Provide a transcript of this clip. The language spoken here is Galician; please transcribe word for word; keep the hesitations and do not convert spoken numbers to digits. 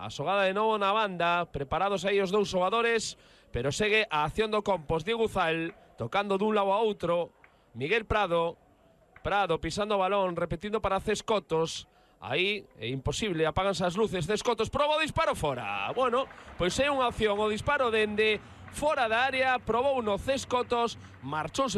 A xogada de novo na banda, preparados aí os dous xogadores, pero segue a acción do Compos. Diego Uzal, tocando dun lado a outro. Miguel Prado, Prado pisando o balón, repetindo para Cés Cotos. Aí, é imposible, apáganse as luces. Cés Cotos, proba o disparo fora. Bueno, pois é unha opción, o disparo dende fora da área, probou no Cés Cotos, marchouse